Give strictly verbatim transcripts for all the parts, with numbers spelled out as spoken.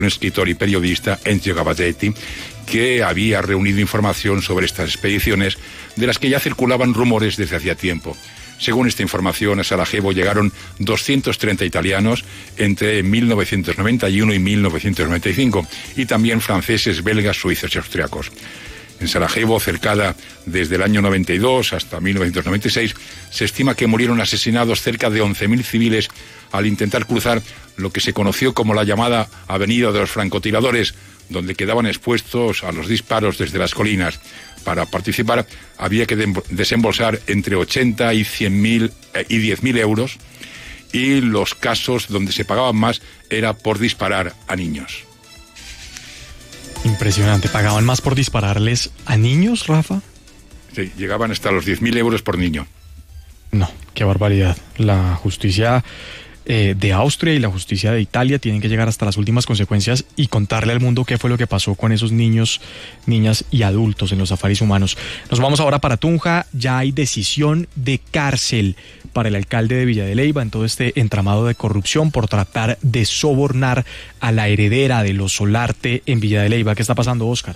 un escritor y periodista, Enzio Gavazetti, que había reunido información sobre estas expediciones, de las que ya circulaban rumores desde hacía tiempo. Según esta información, a Sarajevo llegaron doscientos treinta italianos entre mil novecientos noventa y uno y mil novecientos noventa y cinco, y también franceses, belgas, suizos y austriacos. En Sarajevo, cercada desde el año noventa y dos hasta mil novecientos noventa y seis, se estima que murieron asesinados cerca de once mil civiles al intentar cruzar lo que se conoció como la llamada Avenida de los Francotiradores, donde quedaban expuestos a los disparos desde las colinas. Para participar había que desembolsar entre ochenta y cien mil y diez mil euros, y los casos donde se pagaban más era por disparar a niños. Impresionante. ¿Pagaban más por dispararles a niños, Rafa? Sí, llegaban hasta los diez mil euros por niño. No, qué barbaridad. La justicia eh, de Austria y la justicia de Italia tienen que llegar hasta las últimas consecuencias y contarle al mundo qué fue lo que pasó con esos niños, niñas y adultos en los safaris humanos. Nos vamos ahora para Tunja. Ya hay decisión de cárcel para el alcalde de Villa de Leyva en todo este entramado de corrupción por tratar de sobornar a la heredera de los Solarte en Villa de Leyva. ¿Qué está pasando, Óscar?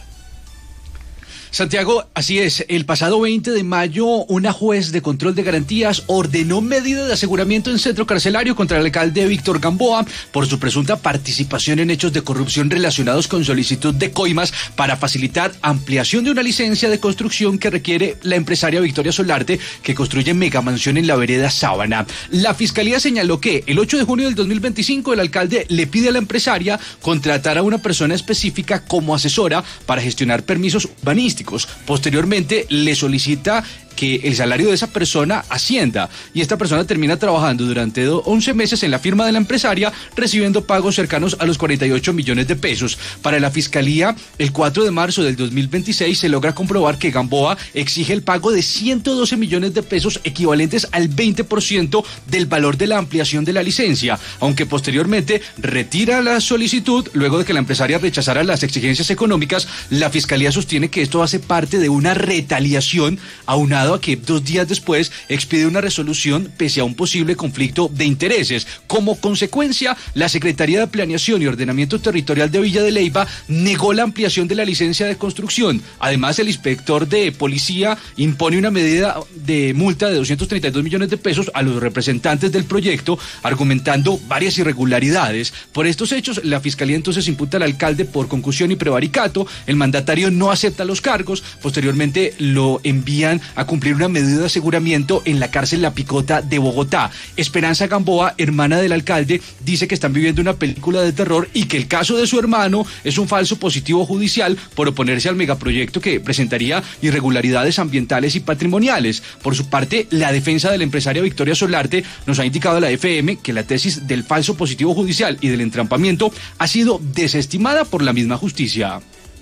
Santiago, así es. El pasado veinte de mayo, una juez de control de garantías ordenó medida de aseguramiento en centro carcelario contra el alcalde Víctor Gamboa por su presunta participación en hechos de corrupción relacionados con solicitud de coimas para facilitar ampliación de una licencia de construcción que requiere la empresaria Victoria Solarte, que construye megamansión en la vereda Sábana. La fiscalía señaló que el ocho de junio del dos mil veinticinco el alcalde le pide a la empresaria contratar a una persona específica como asesora para gestionar permisos urbanísticos. Posteriormente le solicita que el salario de esa persona ascienda, y esta persona termina trabajando durante once meses en la firma de la empresaria, recibiendo pagos cercanos a los cuarenta y ocho millones de pesos. Para la fiscalía, el cuatro de marzo del dos mil veintiséis se logra comprobar que Gamboa exige el pago de ciento doce millones de pesos, equivalentes al veinte por ciento del valor de la ampliación de la licencia, aunque posteriormente retira la solicitud luego de que la empresaria rechazara las exigencias económicas. La fiscalía sostiene que esto hace parte de una retaliación, aunado a que dos días después expide una resolución pese a un posible conflicto de intereses. Como consecuencia, la Secretaría de Planeación y Ordenamiento Territorial de Villa de Leyva negó la ampliación de la licencia de construcción. Además, el inspector de policía impone una medida de multa de doscientos treinta y dos millones de pesos a los representantes del proyecto, argumentando varias irregularidades. Por estos hechos, la fiscalía entonces imputa al alcalde por concusión y prevaricato. El mandatario no acepta los cargos. Posteriormente lo envían a cumplir una medida de aseguramiento en la cárcel La Picota de Bogotá. Esperanza Gamboa, hermana del alcalde, dice que están viviendo una película de terror y que el caso de su hermano es un falso positivo judicial por oponerse al megaproyecto que presentaría irregularidades ambientales y patrimoniales. Por su parte, la defensa de la empresaria Victoria Solarte nos ha indicado a la F M que la tesis del falso positivo judicial y del entrampamiento ha sido desestimada por la misma justicia.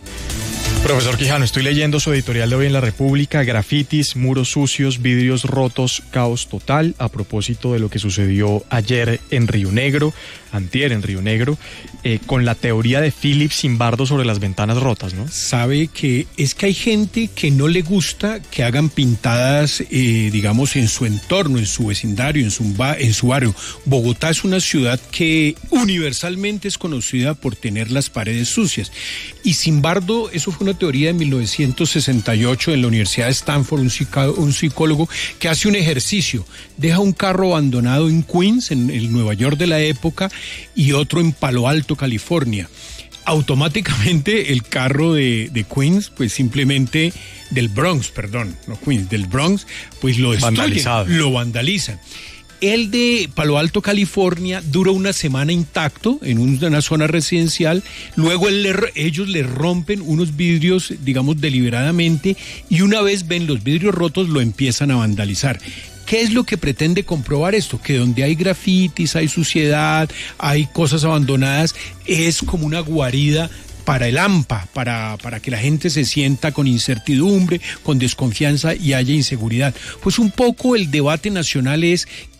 Profesor Quijano, estoy leyendo su editorial de hoy en La República: grafitis, muros sucios, vidrios rotos, caos total, a propósito de lo que sucedió ayer en Río Negro, antier en Río Negro, eh, con la teoría de Philip Zimbardo sobre las ventanas rotas, ¿no? Sabe que es que hay gente que no le gusta que hagan pintadas, eh, digamos, en su entorno, en su vecindario, en su, en su barrio. Bogotá es una ciudad que universalmente es conocida por tener las paredes sucias. Y Zimbardo, eso fue una teoría de mil novecientos sesenta y ocho en la Universidad de Stanford, un, psicó- un psicólogo que hace un ejercicio. Deja un carro abandonado en Queens, en el Nueva York de la época, y otro en Palo Alto, California. Automáticamente el carro de, de Queens, pues simplemente del Bronx, perdón, no Queens, del Bronx, pues lo destruyen, vandalizado. Lo vandalizan. El de Palo Alto, California, dura una semana intacto en una zona residencial. Luego él le, ellos le rompen unos vidrios, digamos, deliberadamente, y una vez ven los vidrios rotos lo empiezan a vandalizar. ¿Qué es lo que pretende comprobar esto? Que donde hay grafitis, hay suciedad, hay cosas abandonadas, es como una guarida para el AMPA, para, para que la gente se sienta con incertidumbre, con desconfianza y haya inseguridad. Pues un poco el debate nacional es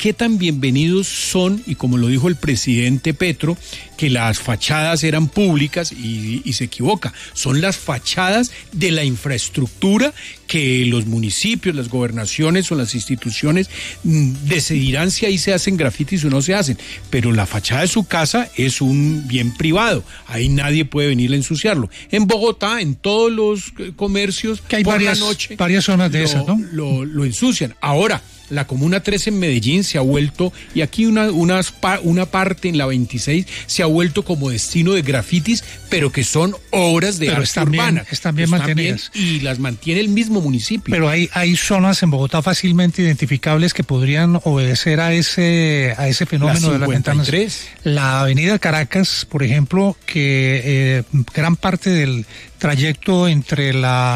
qué tan bienvenidos son, y como lo dijo el presidente Petro, que las fachadas eran públicas y, y se equivoca, son las fachadas de la infraestructura que los municipios, las gobernaciones o las instituciones mmm, decidirán si ahí se hacen grafitis o no se hacen, pero la fachada de su casa es un bien privado, ahí nadie puede venir a ensuciarlo. En Bogotá, en todos los comercios, que hay por varias, la noche, varias zonas de lo, esas, ¿no? Lo, lo ensucian. Ahora, la Comuna tres en Medellín se ha vuelto, y aquí una, una, una parte en la veintiséis se ha vuelto como destino de grafitis, pero que son obras de pero arte están urbana. Bien, están bien están mantenidas. Bien, y las mantiene el mismo municipio. Pero hay, hay zonas en Bogotá fácilmente identificables que podrían obedecer a ese, a ese fenómeno la de las ventanas. La avenida Caracas, por ejemplo, que eh, gran parte del trayecto entre la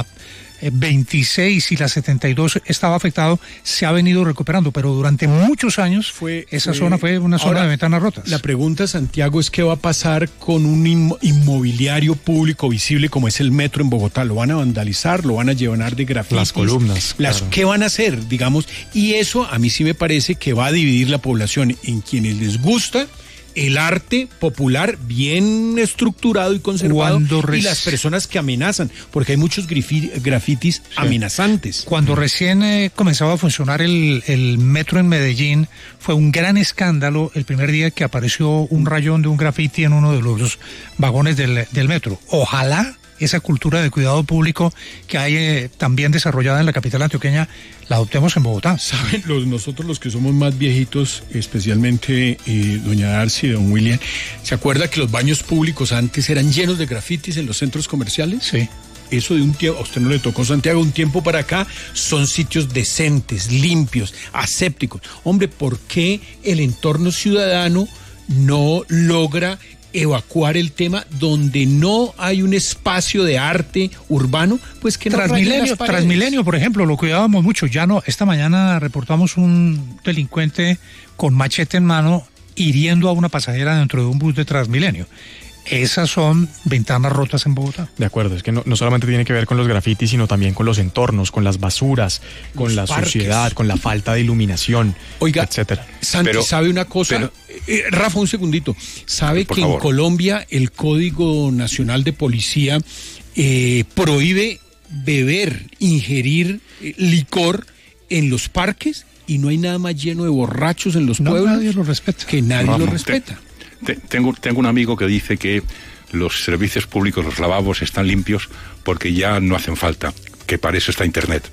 veintiséis y la setenta y dos estaba afectado, se ha venido recuperando, pero durante muchos años fue, esa fue, zona fue una zona ahora, de ventanas rotas. La pregunta, Santiago, es qué va a pasar con un inmobiliario público visible como es el metro en Bogotá. ¿Lo van a vandalizar? ¿Lo van a llenar de grafitis? Las columnas. Las, claro. ¿Qué van a hacer? Digamos, y eso a mí sí me parece que va a dividir la población en quienes les gusta el arte popular bien estructurado y conservado res... y las personas que amenazan, porque hay muchos grafitis sí. amenazantes. Cuando recién eh, comenzaba a funcionar el, el metro en Medellín, fue un gran escándalo el primer día que apareció un rayón de un grafiti en uno de los vagones del, del metro. Ojalá esa cultura de cuidado público que hay eh, también desarrollada en la capital antioqueña la adoptemos en Bogotá. Saben, los, nosotros los que somos más viejitos, especialmente eh, doña Darcy y don William, ¿se acuerda que los baños públicos antes eran llenos de grafitis en los centros comerciales? Sí. Eso de un tiempo, a usted no le tocó, Santiago, un tiempo para acá, son sitios decentes, limpios, asépticos. Hombre, ¿por qué el entorno ciudadano no logra evacuar el tema donde no hay un espacio de arte urbano? Pues que no Transmilenio, Transmilenio, por ejemplo, lo cuidábamos mucho. Ya no, esta mañana reportamos un delincuente con machete en mano hiriendo a una pasajera dentro de un bus de Transmilenio. Esas son ventanas rotas en Bogotá. De acuerdo, es que no, no solamente tiene que ver con los grafitis, sino también con los entornos, con las basuras, con los la parques. Suciedad, con la falta de iluminación, oiga, etcétera. Santi, pero, ¿sabe una cosa? Pero, eh, Rafa, un segundito. ¿Sabe que favor. en Colombia el Código Nacional de Policía eh, prohíbe beber, ingerir eh, licor en los parques? Y no hay nada más lleno de borrachos en los no, pueblos. Nadie lo respeta. Que nadie Rafa, lo respeta. Te... Tengo, tengo un amigo que dice que los servicios públicos, los lavabos están limpios porque ya no hacen falta, que para eso está Internet.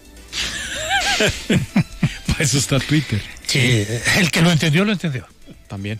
Para eso está Twitter. Sí, el que lo entendió, lo entendió. También.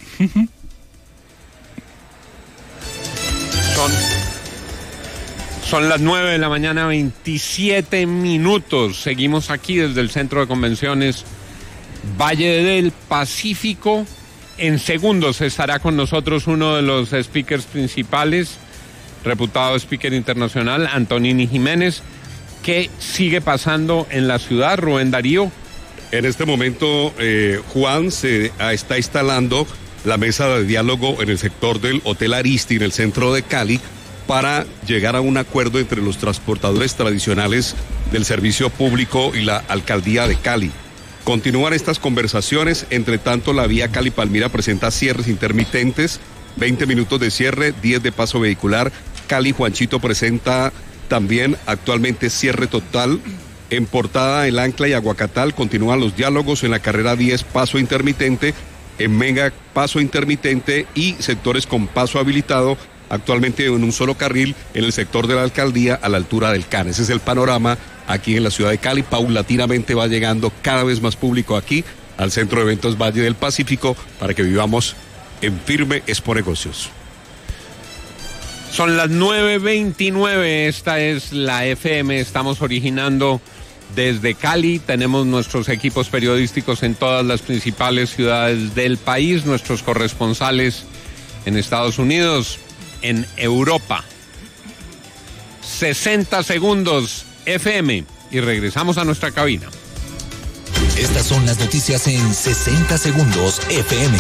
Son, son las nueve de la mañana, veintisiete minutos. Seguimos aquí desde el Centro de Convenciones Valle del Pacífico. En segundos estará con nosotros uno de los speakers principales, reputado speaker internacional, Antonini Jiménez. ¿Qué sigue pasando en la ciudad, Rubén Darío? En este momento, eh, Juan, se está instalando la mesa de diálogo en el sector del Hotel Aristi, en el centro de Cali, para llegar a un acuerdo entre los transportadores tradicionales del servicio público y la alcaldía de Cali. Continúan estas conversaciones, entre tanto la vía Cali-Palmira presenta cierres intermitentes, veinte minutos de cierre, diez de paso vehicular. Cali-Juanchito presenta también actualmente cierre total. En Portada, El Ancla y Aguacatal continúan los diálogos. En la carrera diez, paso intermitente. En Mega, paso intermitente y sectores con paso habilitado, actualmente en un solo carril en el sector de la alcaldía a la altura del C A N. Ese es el panorama aquí en la ciudad de Cali. Paulatinamente va llegando cada vez más público aquí al Centro de Eventos Valle del Pacífico para que vivamos en firme Expo Negocios. Son las nueve veintinueve, esta es la F M, estamos originando desde Cali, tenemos nuestros equipos periodísticos en todas las principales ciudades del país, nuestros corresponsales en Estados Unidos, en Europa. sesenta segundos F M y regresamos a nuestra cabina. Estas son las noticias en sesenta segundos F M.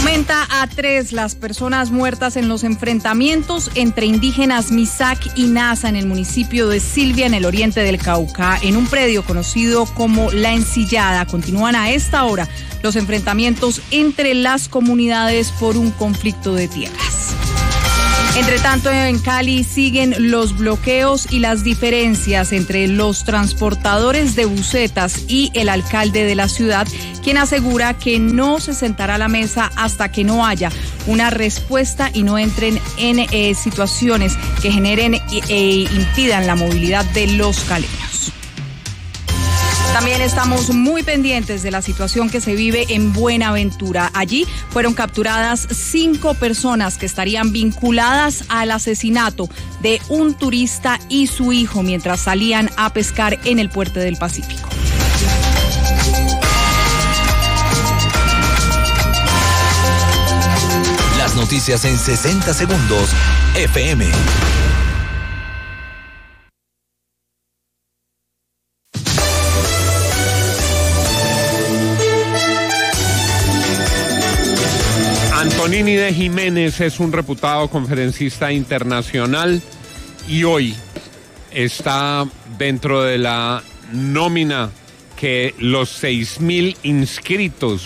Aumenta a tres las personas muertas en los enfrentamientos entre indígenas Misak y Nasa en el municipio de Silvia, en el oriente del Cauca, en un predio conocido como La Ensillada. Continúan a esta hora los enfrentamientos entre las comunidades por un conflicto de tierras. Entre tanto, en Cali siguen los bloqueos y las diferencias entre los transportadores de busetas y el alcalde de la ciudad, quien asegura que no se sentará a la mesa hasta que no haya una respuesta y no entren en eh, situaciones que generen e eh, impidan la movilidad de los caleños. También estamos muy pendientes de la situación que se vive en Buenaventura. Allí fueron capturadas cinco personas que estarían vinculadas al asesinato de un turista y su hijo mientras salían a pescar en el puerto del Pacífico. Las noticias en sesenta segundos, F M. Antonini de Jiménez es un reputado conferencista internacional y hoy está dentro de la nómina que los seis mil inscritos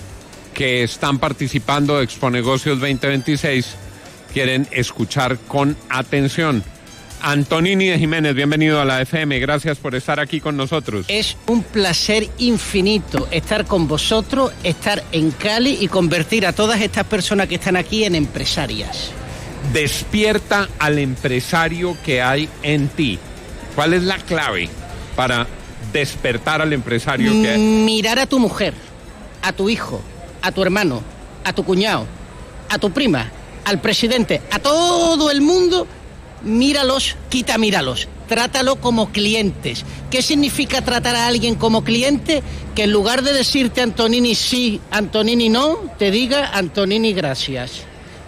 que están participando de Exponegocios veinte veintiséis quieren escuchar con atención. Antonini de Jiménez, bienvenido a la F M, gracias por estar aquí con nosotros. Es un placer infinito estar con vosotros, estar en Cali y convertir a todas estas personas que están aquí en empresarias. Despierta al empresario que hay en ti. ¿Cuál es la clave para despertar al empresario que hay? Mirar a tu mujer, a tu hijo, a tu hermano, a tu cuñado, a tu prima, al presidente, a todo el mundo. Míralos, quita míralos, trátalo como clientes. ¿Qué significa tratar a alguien como cliente? Que en lugar de decirte Antonini sí, Antonini no, te diga Antonini gracias.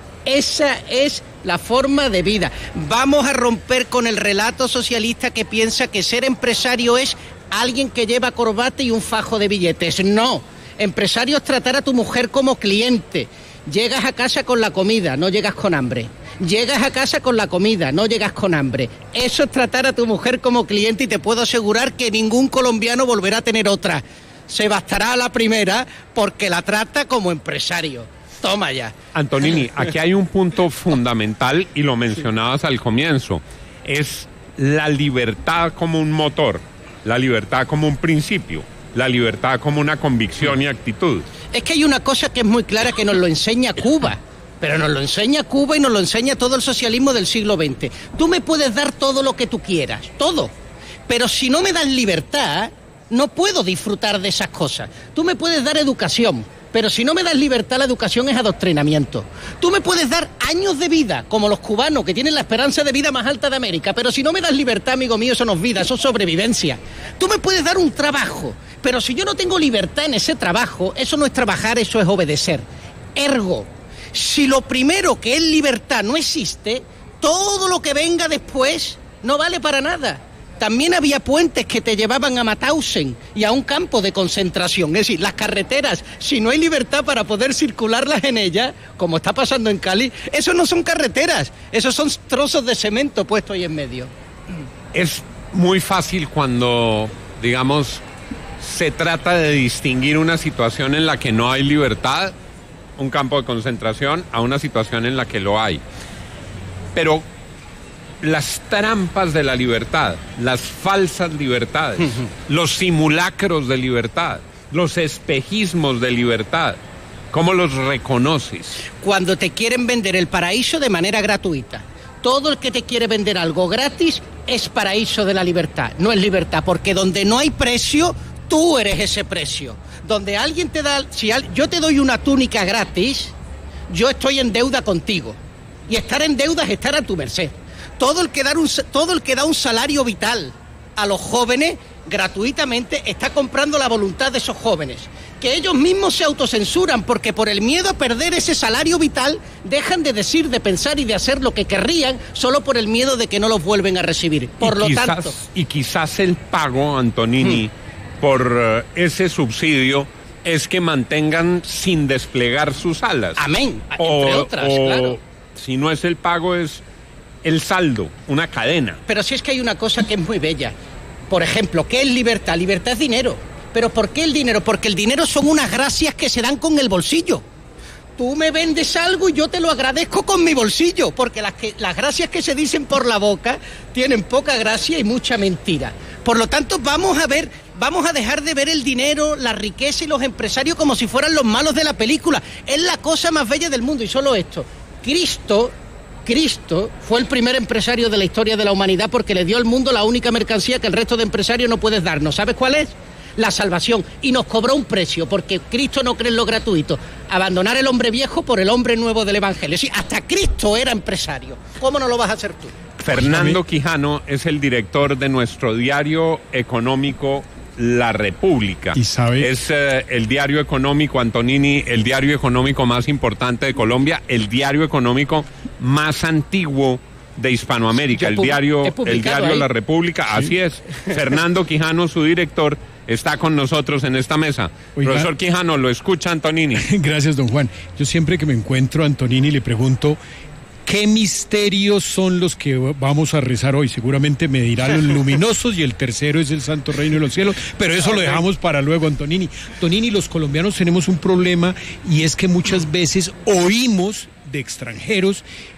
Esa es la forma de vida. Vamos a romper con el relato socialista que piensa que ser empresario es alguien que lleva corbata y un fajo de billetes. No, empresario es tratar a tu mujer como cliente. Llegas a casa con la comida, no llegas con hambre. Llegas a casa con la comida, no llegas con hambre. Eso es tratar a tu mujer como cliente y te puedo asegurar que ningún colombiano volverá a tener otra. Se bastará a la primera porque la trata como empresario. Toma ya. Antonini, aquí hay un punto fundamental y lo mencionabas al comienzo. Es la libertad como un motor, la libertad como un principio, la libertad como una convicción y actitud. Es que hay una cosa que es muy clara que nos lo enseña Cuba. Pero nos lo enseña Cuba y nos lo enseña todo el socialismo del siglo veinte. Tú me puedes dar todo lo que tú quieras, todo. Pero si no me das libertad, no puedo disfrutar de esas cosas. Tú me puedes dar educación, pero si no me das libertad, la educación es adoctrinamiento. Tú me puedes dar años de vida, como los cubanos, que tienen la esperanza de vida más alta de América, pero si no me das libertad, amigo mío, eso no es vida, eso es sobrevivencia. Tú me puedes dar un trabajo, pero si yo no tengo libertad en ese trabajo, eso no es trabajar, eso es obedecer. Ergo, si lo primero que es libertad no existe, todo lo que venga después no vale para nada. También había puentes que te llevaban a Mauthausen y a un campo de concentración. Es decir, las carreteras, si no hay libertad para poder circularlas en ellas, como está pasando en Cali, eso no son carreteras, esos son trozos de cemento puestos ahí en medio. Es muy fácil cuando, digamos, se trata de distinguir una situación en la que no hay libertad, un campo de concentración, a una situación en la que lo hay. Pero las trampas de la libertad, las falsas libertades, los simulacros de libertad, los espejismos de libertad, ¿cómo los reconoces? Cuando te quieren vender el paraíso de manera gratuita. Todo el que te quiere vender algo gratis es paraíso de la libertad. No es libertad, porque donde no hay precio, tú eres ese precio. Donde alguien te da, si al, yo te doy una túnica gratis, yo estoy en deuda contigo. Y estar en deuda es estar a tu merced. Todo el que dar un, todo el que da un salario vital a los jóvenes gratuitamente está comprando la voluntad de esos jóvenes. Que ellos mismos se autocensuran porque por el miedo a perder ese salario vital dejan de decir, de pensar y de hacer lo que querrían solo por el miedo de que no los vuelven a recibir. Por y lo quizás, tanto... Y quizás el pago, Antonini, hmm. por uh, ese subsidio es que mantengan sin desplegar sus alas. Amén, o, entre otras, o, claro. Si no es el pago, es el saldo, una cadena. Pero si es que hay una cosa que es muy bella. Por ejemplo, ¿qué es libertad? Libertad es dinero. ¿Pero por qué el dinero? Porque el dinero son unas gracias que se dan con el bolsillo. Tú me vendes algo y yo te lo agradezco con mi bolsillo, porque las, que, las gracias que se dicen por la boca tienen poca gracia y mucha mentira. Por lo tanto, vamos a ver, vamos a dejar de ver el dinero, la riqueza y los empresarios como si fueran los malos de la película. Es la cosa más bella del mundo. Y solo esto, Cristo, Cristo fue el primer empresario de la historia de la humanidad porque le dio al mundo la única mercancía que el resto de empresarios no puedes darnos. ¿Sabes cuál es? La salvación, y nos cobró un precio, porque Cristo no cree en lo gratuito. Abandonar el hombre viejo por el hombre nuevo del Evangelio. Sí, hasta Cristo era empresario. ¿Cómo no lo vas a hacer tú? Fernando Quijano es el director de nuestro diario económico La República. ¿Y sabe? Es eh, el diario económico, Antonini, el diario económico más importante de Colombia, el diario económico más antiguo de Hispanoamérica, el diario, el diario ahí. La República, sí. Así es. Fernando Quijano, su director, está con nosotros en esta mesa. Oiga, profesor Quijano, lo escucha Antonini. Gracias, don Juan. Yo siempre que me encuentro a Antonini le pregunto, ¿qué misterios son los que vamos a rezar hoy? Seguramente me dirá los luminosos y el tercero es el Santo Reino de los Cielos, pero eso okay. Lo dejamos para luego, Antonini. Antonini, los colombianos tenemos un problema y es que muchas veces oímos de extranjeros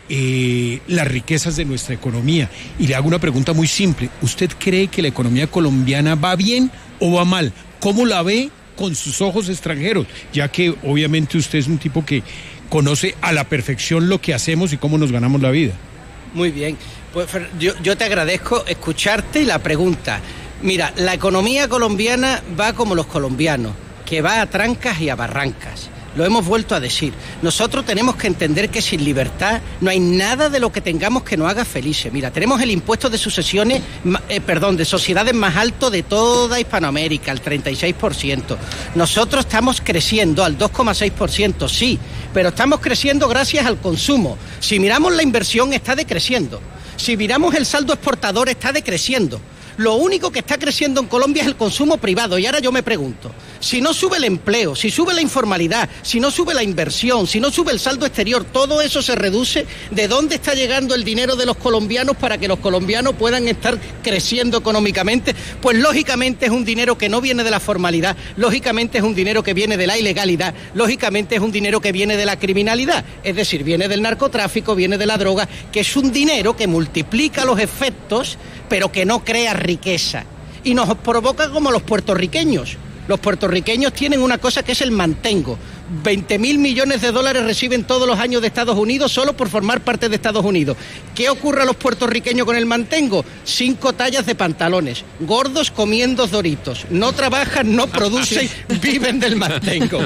eh, las riquezas de nuestra economía. Y le hago una pregunta muy simple. ¿Usted cree que la economía colombiana va bien o va mal? ¿Cómo la ve con sus ojos extranjeros? Ya que obviamente usted es un tipo que conoce a la perfección lo que hacemos y cómo nos ganamos la vida. Muy bien. Pues yo, yo te agradezco escucharte y la pregunta. Mira, la economía colombiana va como los colombianos, que va a trancas y a barrancas. Lo hemos vuelto a decir. Nosotros tenemos que entender que sin libertad no hay nada de lo que tengamos que nos haga felices. Mira, tenemos el impuesto de sucesiones, eh, perdón, de sociedades más alto de toda Hispanoamérica, el treinta y seis por ciento. Nosotros estamos creciendo al dos coma seis por ciento, sí, pero estamos creciendo gracias al consumo. Si miramos la inversión, está decreciendo. Si miramos el saldo exportador, está decreciendo. Lo único que está creciendo en Colombia es el consumo privado. Y ahora yo me pregunto, si no sube el empleo, si sube la informalidad, si no sube la inversión, si no sube el saldo exterior, todo eso se reduce. ¿De dónde está llegando el dinero de los colombianos para que los colombianos puedan estar creciendo económicamente? Pues lógicamente es un dinero que no viene de la formalidad, lógicamente es un dinero que viene de la ilegalidad, lógicamente es un dinero que viene de la criminalidad, es decir, viene del narcotráfico, viene de la droga, que es un dinero que multiplica los efectos, pero que no crea riqueza. Y nos provoca como los puertorriqueños. Los puertorriqueños tienen una cosa que es el mantengo. veinte mil millones de dólares reciben todos los años de Estados Unidos solo por formar parte de Estados Unidos. ¿Qué ocurre a los puertorriqueños con el mantengo? Cinco tallas de pantalones, gordos comiendo Doritos. No trabajan, no producen, viven del mantengo.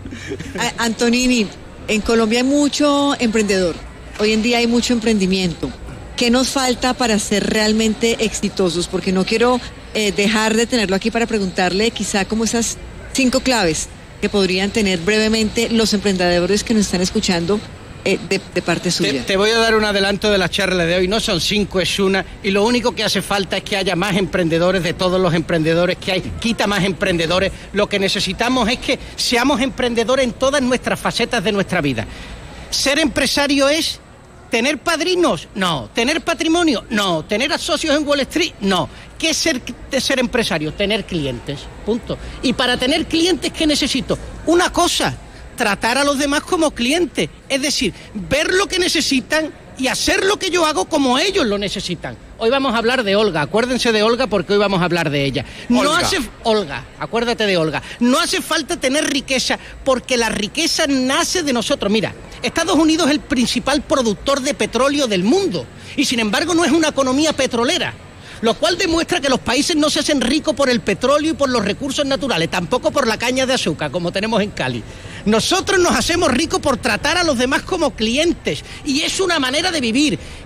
Antonini, en Colombia hay mucho emprendedor. Hoy en día hay mucho emprendimiento. ¿Qué nos falta para ser realmente exitosos? Porque no quiero eh, dejar de tenerlo aquí para preguntarle quizá como esas cinco claves que podrían tener brevemente los emprendedores que nos están escuchando eh, de, de parte suya. Te, te voy a dar un adelanto de la charla de hoy. No son cinco, es una. Y lo único que hace falta es que haya más emprendedores de todos los emprendedores que hay. Quita más emprendedores. Lo que necesitamos es que seamos emprendedores en todas nuestras facetas de nuestra vida. Ser empresario es... ¿tener padrinos? No. ¿Tener patrimonio? No. ¿Tener a socios en Wall Street? No. ¿Qué es ser, de ser empresario? Tener clientes. Punto. Y para tener clientes, ¿qué necesito? Una cosa, tratar a los demás como clientes. Es decir, ver lo que necesitan y hacer lo que yo hago como ellos lo necesitan. Hoy vamos a hablar de Olga, acuérdense de Olga porque hoy vamos a hablar de ella. No Olga. hace Olga, acuérdate de Olga. No hace falta tener riqueza porque la riqueza nace de nosotros. Mira, Estados Unidos es el principal productor de petróleo del mundo y sin embargo no es una economía petrolera, lo cual demuestra que los países no se hacen ricos por el petróleo y por los recursos naturales, tampoco por la caña de azúcar, como tenemos en Cali. Nosotros nos hacemos ricos por tratar a los demás como clientes y es una manera de vivir.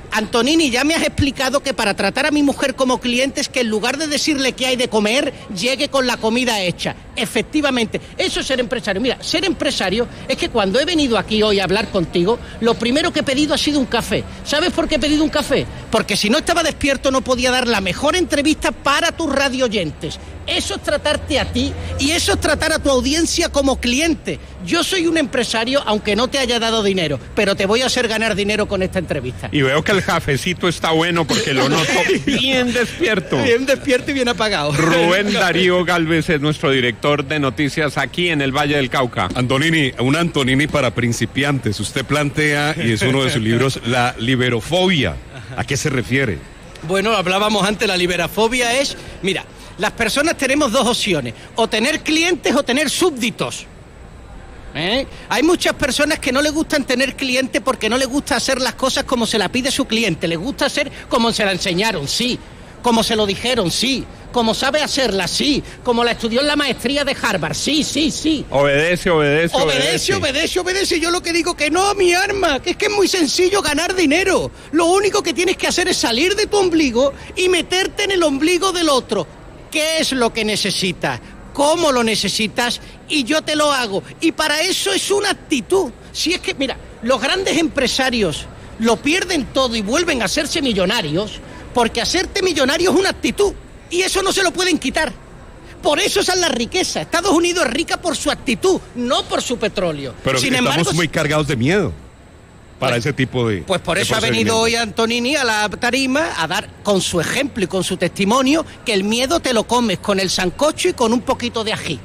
Antonini, ya me has explicado que para tratar a mi mujer como cliente es que en lugar de decirle qué hay de comer, llegue con la comida hecha. Efectivamente, eso es ser empresario. Mira, ser empresario es que cuando he venido aquí hoy a hablar contigo, lo primero que he pedido ha sido un café. ¿Sabes por qué he pedido un café? Porque si no estaba despierto no podía dar la mejor entrevista para tus radioyentes. Eso es tratarte a ti y eso es tratar a tu audiencia como cliente. Yo soy un empresario, aunque no te haya dado dinero, pero te voy a hacer ganar dinero con esta entrevista. Y veo que el cafecito está bueno porque lo noto bien despierto. Bien despierto y bien apagado. Rubén Darío Galvez es nuestro director de noticias aquí en el Valle del Cauca. Antonini, un Antonini para principiantes. Usted plantea, y es uno de sus libros, la liberofobia. ¿A qué se refiere? Bueno, hablábamos antes, la liberafobia es, mira, las personas tenemos dos opciones, o tener clientes o tener súbditos. ¿Eh? Hay muchas personas que no les gustan tener clientes porque no les gusta hacer las cosas como se la pide su cliente, les gusta hacer como se la enseñaron, sí, como se lo dijeron, sí, como sabe hacerla, sí, como la estudió en la maestría de Harvard, sí, sí, sí. Obedece, obedece, obedece. Obedece, obedece, obedece. Yo lo que digo que no, mi arma, que es que es muy sencillo ganar dinero. Lo único que tienes que hacer es salir de tu ombligo y meterte en el ombligo del otro. ¿Qué es lo que necesitas? ¿Cómo lo necesitas? Y yo te lo hago. Y para eso es una actitud. Si es que, mira, los grandes empresarios lo pierden todo y vuelven a hacerse millonarios, porque hacerte millonario es una actitud. Y eso no se lo pueden quitar. Por eso esa es la riqueza. Estados Unidos es rica por su actitud, no por su petróleo. Pero Sin estamos embargo, muy cargados de miedo para pues, ese tipo de... Pues por de eso ha venido hoy Antonini a la tarima a dar con su ejemplo y con su testimonio que el miedo te lo comes con el sancocho y con un poquito de ají.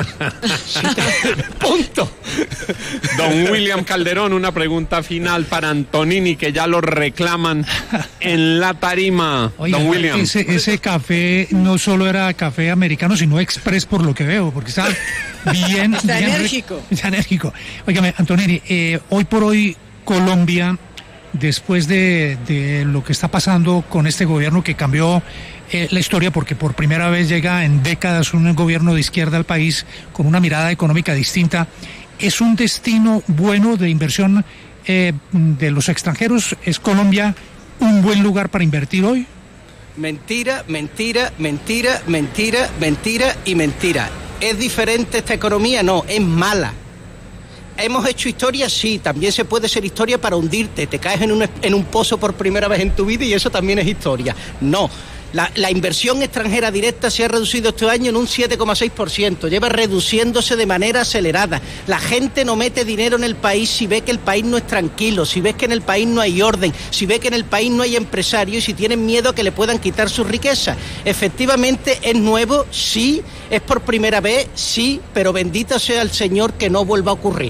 Punto. Don William Calderón, una pregunta final para Antonini, que ya lo reclaman en la tarima. Oiga, Don William. Ese, ese café no solo era café americano, sino express por lo que veo, porque está bien... Está bien enérgico. Está enérgico. Óigame, Antonini, eh, hoy por hoy Colombia, después de, de lo que está pasando con este gobierno que cambió eh, la historia, porque por primera vez llega en décadas un gobierno de izquierda al país con una mirada económica distinta, ¿es un destino bueno de inversión eh, de los extranjeros? ¿Es Colombia un buen lugar para invertir hoy? Mentira, mentira, mentira, mentira, mentira y mentira. ¿Es diferente esta economía? No, es mala. ¿Hemos hecho historia? Sí, también se puede ser historia para hundirte. Te caes en un, en un pozo por primera vez en tu vida y eso también es historia. No, la, la inversión extranjera directa se ha reducido este año en un siete coma seis por ciento. Lleva reduciéndose de manera acelerada. La gente no mete dinero en el país si ve que el país no es tranquilo, si ve que en el país no hay orden, si ve que en el país no hay empresarios y si tienen miedo a que le puedan quitar su riqueza. Efectivamente, es nuevo, sí, es por primera vez, sí, pero bendito sea el Señor que no vuelva a ocurrir.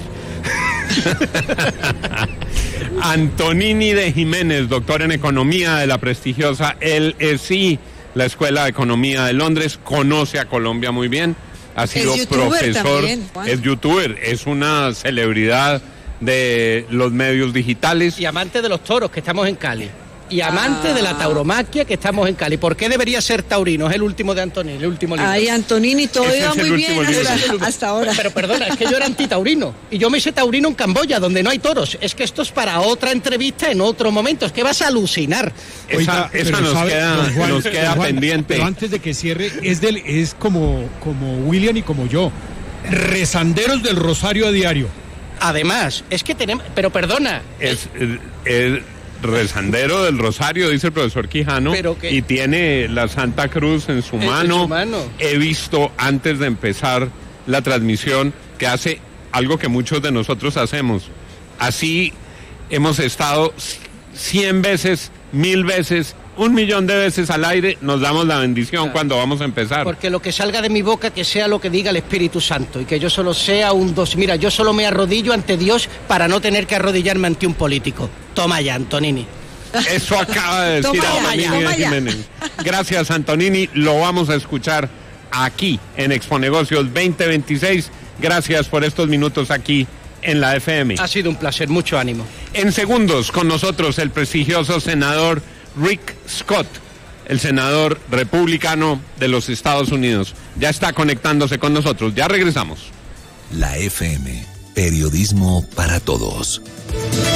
Antonini de Jiménez, doctor en economía de la prestigiosa L S I, la Escuela de Economía de Londres, conoce a Colombia muy bien, ha sido Es youtuber profesor, también, Juan. es youtuber, es una celebridad de los medios digitales. Y amante de los toros, que estamos en Cali. Y amante ah. de la tauromaquia, que estamos en Cali. ¿Por qué debería ser taurino? Es el último de Antonini, el último libro. Ay, Antonini, todo Ese iba es el muy bien último hasta, libro. hasta ahora. Pero perdona, es que yo era antitaurino. Y yo me hice taurino en Camboya, donde no hay toros. Es que esto es para otra entrevista en otro momento. Es que vas a alucinar. Esa, Oiga, esa pero nos, sabe, queda, don Juan, nos queda don Juan, pendiente. Pero antes de que cierre, es, del, es como, como William y como yo. Rezanderos del Rosario a diario. Además, es que tenemos... Pero perdona. Es el, el rezandero del Rosario, dice el profesor Quijano, ¿Pero qué? y tiene la Santa Cruz en su, En mano. su mano. He visto antes de empezar la transmisión que hace algo que muchos de nosotros hacemos. Así hemos estado cien veces, mil veces, un millón de veces al aire, nos damos la bendición claro. cuando vamos a empezar. Porque lo que salga de mi boca, que sea lo que diga el Espíritu Santo, y que yo solo sea un dos. Mira, yo solo me arrodillo ante Dios para no tener que arrodillarme ante un político. Toma ya, Antonini. Eso acaba de decir Toma Antonini ya, de Jiménez. Gracias, Antonini. Lo vamos a escuchar aquí en Exponegocios veinte veintiséis. Gracias por estos minutos aquí en la F M. Ha sido un placer, mucho ánimo. En segundos, con nosotros el prestigioso senador Rick Scott, el senador republicano de los Estados Unidos. Ya está conectándose con nosotros. Ya regresamos. La F M, periodismo para todos.